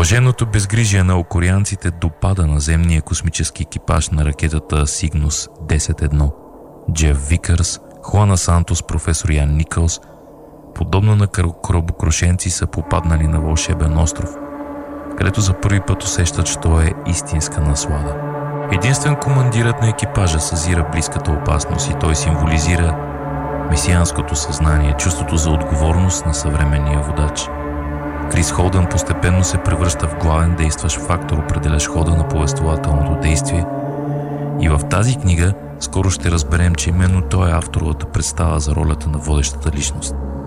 Блаженното безгрижие на окорианците допада наземния космически екипаж на ракетата Сигнус 10-1. Джеф Викърс, Хуана Сантос, професор Ян Никълс, подобно на корабокрушенци, са попаднали на вълшебен остров, където за първи път усещат, що е истинска наслада. Единствен командирът на екипажа съзира близката опасност и той символизира месианското съзнание, чувството за отговорност на съвременния водач. Крис Холдън постепенно се превръща в главен действащ фактор, определящ хода на повествователното действие, и в тази книга скоро ще разберем, че именно той е авторовата представа за ролята на водещата личност.